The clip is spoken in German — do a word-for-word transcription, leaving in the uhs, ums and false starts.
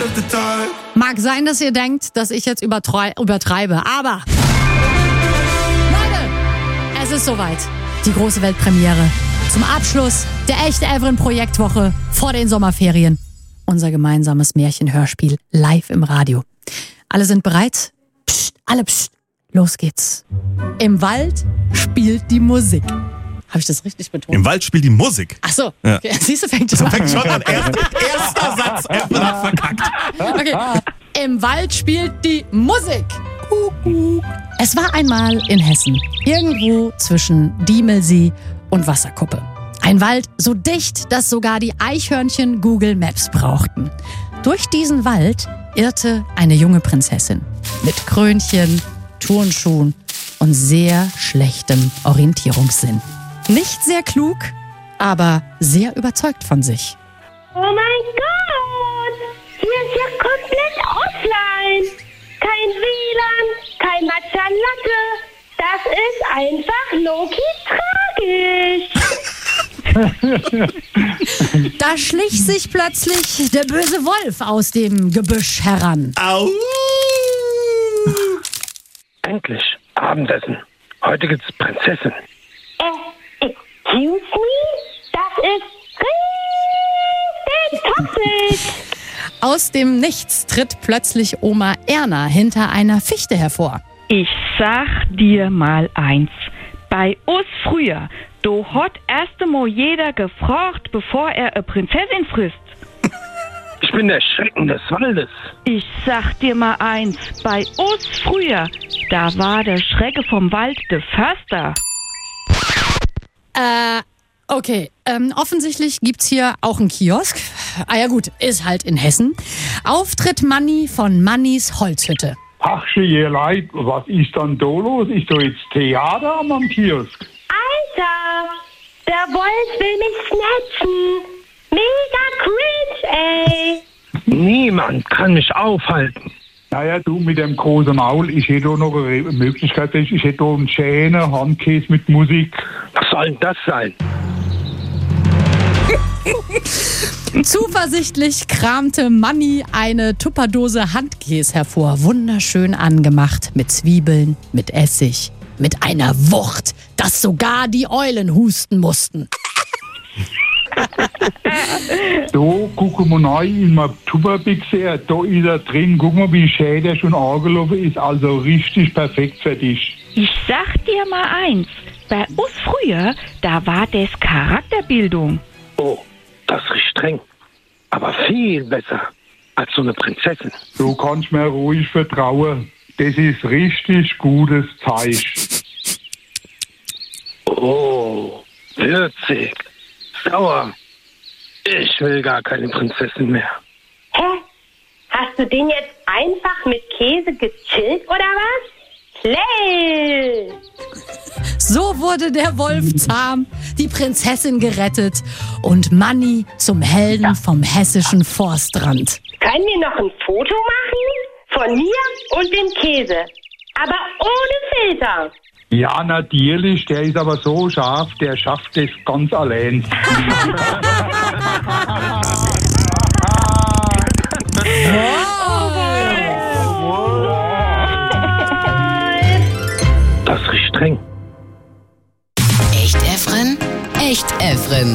Mag sein, dass ihr denkt, dass ich jetzt übertrei- übertreibe, aber Leute, es ist soweit. Die große Weltpremiere. Zum Abschluss der echte Everin-Projektwoche vor den Sommerferien. Unser gemeinsames Märchenhörspiel live im Radio. Alle sind bereit? Psst, alle psst. Los geht's. Im Wald spielt die Musik. Habe ich das richtig betont? Im Wald spielt die Musik. Ach so. Ja. Okay. Siehst du, fängt schon Das an. fängt schon an. Erst, erster Satz, Everin hat verkackt. Okay. Im Wald spielt die Musik. Es war einmal in Hessen, irgendwo zwischen Diemelsee und Wasserkuppe. Ein Wald so dicht, dass sogar die Eichhörnchen Google Maps brauchten. Durch diesen Wald irrte eine junge Prinzessin mit Krönchen, Turnschuhen und sehr schlechtem Orientierungssinn. Nicht sehr klug, aber sehr überzeugt von sich. Oh mein Gott! Hier ist ja komplett offline. Kein W L A N, kein Matcha Latte. Das ist einfach low-key tragisch. Da schlich sich plötzlich der böse Wolf aus dem Gebüsch heran. Au! Endlich, Abendessen. Heute gibt's Prinzessin. Äh, excuse me? Das ist richtig toxisch. Aus dem Nichts tritt plötzlich Oma Erna hinter einer Fichte hervor. Ich sag dir mal eins. Bei uns früher, do hat erst einmal jeder gefragt, bevor er eine Prinzessin frisst. Ich bin der Schrecken des Waldes. Ich sag dir mal eins. Bei uns früher, da war der Schrecke vom Wald der Förster. Äh, okay. Ähm, offensichtlich gibt's hier auch einen Kiosk. Ah ja gut, ist halt in Hessen. Auftritt Manni von Mannis Holzhütte. Ach, ihr Leid, was ist dann da los? Ist da jetzt Theater am Kiosk? Alter, der Wolf will mich snatchen. Mega cringe, ey. Niemand kann mich aufhalten. Naja, du mit dem großen Maul, ich hätte auch noch eine Möglichkeit, ich hätte auch einen schönen Handkäse mit Musik. Was soll denn das sein? Zuversichtlich kramte Manni eine Tupperdose Handkäse hervor. Wunderschön angemacht mit Zwiebeln, mit Essig, mit einer Wucht, dass sogar die Eulen husten mussten. Da gucken wir rein in mein Tupperbixe, da ist er drin. Guck mal, wie schön der schon angelaufen ist. Also richtig perfekt für dich. Ich sag dir mal eins. Bei uns früher, da war das Charakterbildung. Oh, das riecht streng. Aber viel besser als so eine Prinzessin. Du kannst mir ruhig vertrauen. Das ist richtig gutes Zeug. Oh, würzig, sauer. Ich will gar keine Prinzessin mehr. Hä? Hast du den jetzt einfach mit Käse gechillt, oder was? Play! So wurde der Wolf zahm, die Prinzessin gerettet und Manni zum Helden vom hessischen Forstrand. Können wir noch ein Foto machen? Von mir und dem Käse. Aber ohne Filter. Ja, natürlich, der ist aber so scharf, der schafft es ganz allein.